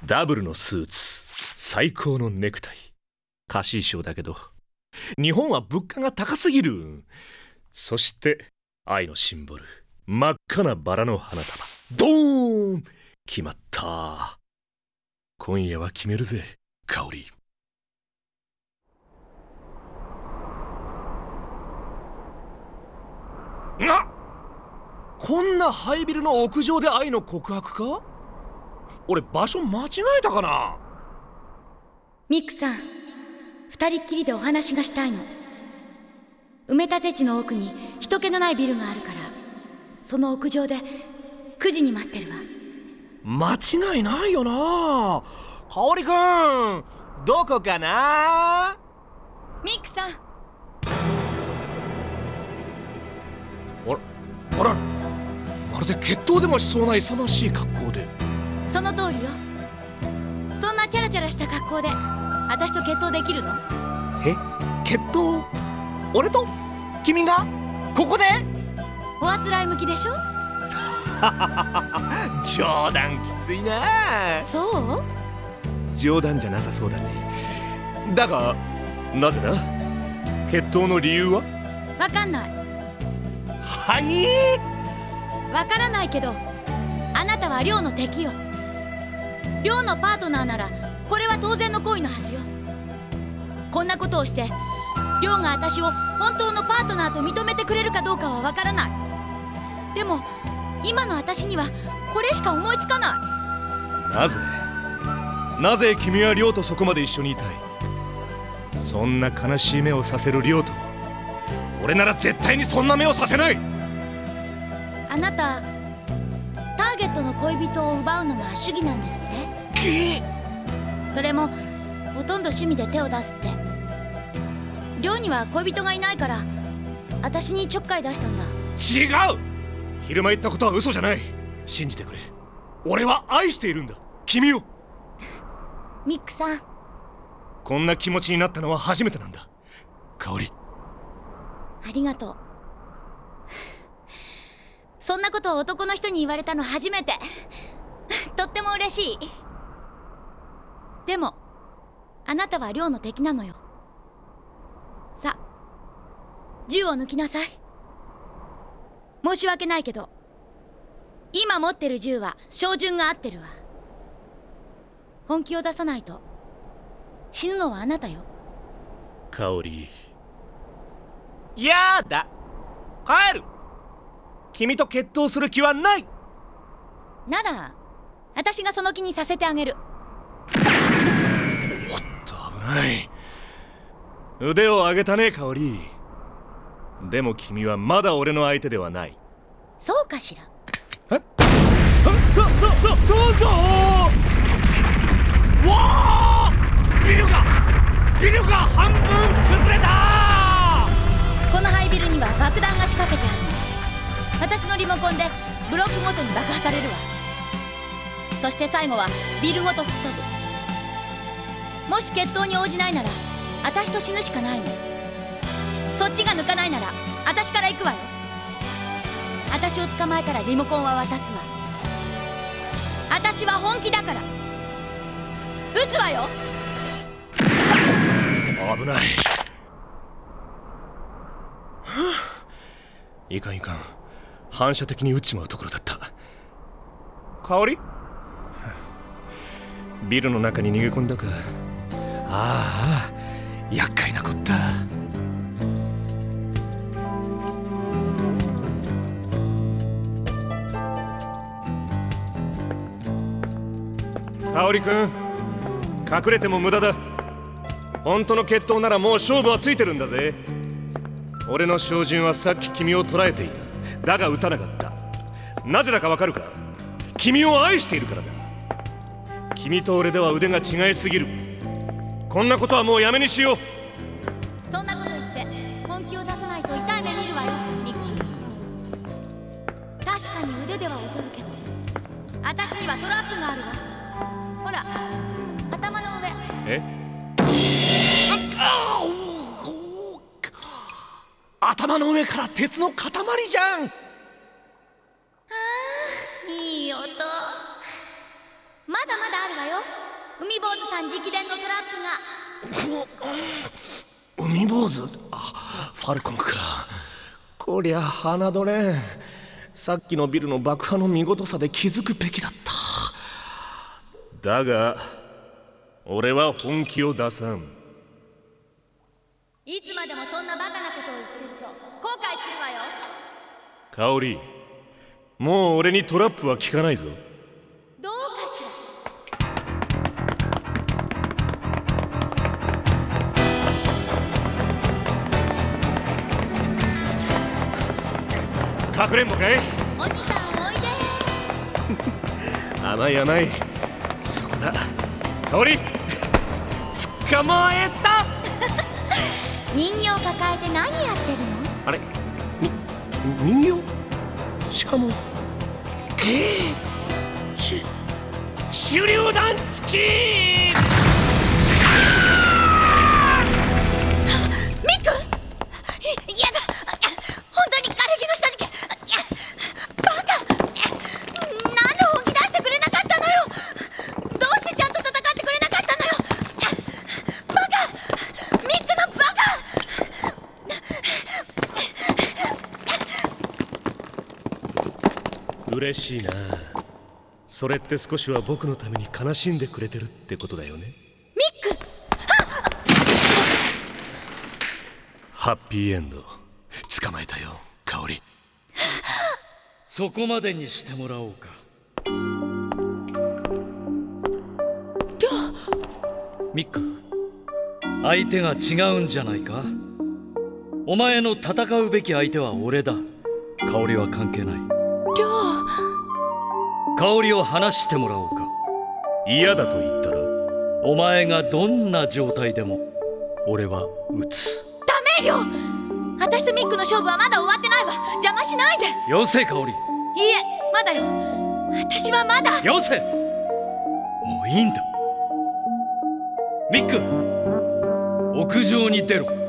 ダブルのスーツ、最高のネクタイ。貸衣装だけど日本は物価が高すぎる。そして愛のシンボル、真っ赤なバラの花束。ドーン、決まった。今夜は決めるぜ、香織。こんなハイビルの屋上で愛の告白か？俺場所間違えたかな？ ミックさん、二人っきりでお話がしたいの。埋め立て地の奥に人気のないビルがあるから、その屋上で9時に待ってるわ。 間違いないよな。香織くん、どこかな？ ミックさん。 あら、まるで決闘でもしそうな勇ましい格好で。 その通りよ。そんなチャラチャラした格好で私と決闘できるの？ え？決闘？俺と？君が？ここで？ おあつらい向きでしょ？ 冗談きついな。 そう？ 冗談じゃなさそうだね。だがなぜだ？決闘の理由は？ わかんない。 はい？ わからないけど、あなたは亮の敵よ。亮のパートナーならこれは当然の行為のはずよ。こんなことをして亮が私を本当のパートナーと認めてくれるかどうかはわからない。でも今の私にはこれしか思いつかない。 なぜ君は亮とそこまで一緒にいたい？そんな悲しい目をさせる亮と俺なら絶対にそんな目をさせない。 あなたターゲットの恋人を奪うのが主義なんですって。それもほとんど趣味で手を出すって。亮には恋人がいないから私にちょっかい出したんだ。 違う。昼間言ったことは嘘じゃない。信じてくれ。俺は愛しているんだ、君を。 ミックさん、 こんな気持ちになったのは初めてなんだ、香織。 ありがとう。そんなことを男の人に言われたの初めて。とっても嬉しい。でもあなたは亮の敵なのよ。さ、銃を抜きなさい。申し訳ないけど今持ってる銃は照準が合ってるわ。本気を出さないと死ぬのはあなたよ。 香織、やだ、帰る。君と決闘する気はない。 なら私がその気にさせてあげる。 おっと、危ない。腕を上げたね、香織。でも君はまだ俺の相手ではない。 そうかしら。 え？どうぞ。わあ！ビルが半分崩れた。 このハイビルには爆弾が仕掛けてあるの。私のリモコンでブロックごとに爆破されるわ。そして最後はビルごと吹っ飛ぶ。もし決闘に応じないなら私と死ぬしかないの。そっちが抜かないなら私から行くわよ。私を捕まえたらリモコンは渡すわ。私は本気だから。撃つわよ。 危ない。いかん、反射的に撃っちまうところだった。香織？ビルの中に逃げ込んだか。ああ、厄介なこった。香織くん、隠れても無駄だ。本当の決闘ならもう勝負はついてるんだぜ。俺の照準はさっき君を捉えていた。だが撃たなかった。なぜだかわかるか？君を愛しているからだ。君と俺では腕が違いすぎる。こんなことはもうやめにしよう。 そんなこと言って本気を出さないと痛い目見るわよ、ミック。確かに腕では劣るけど私にはトラップがあるわ。ほら、頭の上。 頭の上から鉄の塊じゃん。 いい音。まだまだあるわよ。 海坊主さん直伝のトラップが。 海坊主、ファルコンか。こりゃ侮れん。さっきのビルの爆破の見事さで気づくべきだった。だが俺は本気を出さん。 いつまでもそんなバカなことを言ってると後悔するわよ。 香織、もう俺にトラップは効かないぞ。 どうかしら。かくれんぼかい。 おじさんおいで。 甘い甘い。そうだ香織、捕まえた。 人形抱えて何やってるの？ あれ、人形？しかも手榴弾付き。 ミック！やだ、本当に枯れ木の下敷き。バカ！なんで本気出してくれなかったのよ。どうしてちゃんと戦ってくれなかったのよ。バカ！ミックのバカ！ 嬉しいな。それって少しは僕のために悲しんでくれてるってことだよね。 ミック！ ハッピーエンド。捕まえたよ香織。 そこまでにしてもらおうか。ミック、相手が違うんじゃないか。お前の戦うべき相手は俺だ。香織は関係ない。香織を話してもらおうか。 嫌だと言ったら？ お前がどんな状態でも俺は撃つ。 ダメよ。私とミックの勝負はまだ終わってないわ。邪魔しないで。 よせ香織。 いいえ、まだよ。私はまだ。 よせ。もういいんだ。ミック、屋上に出ろ。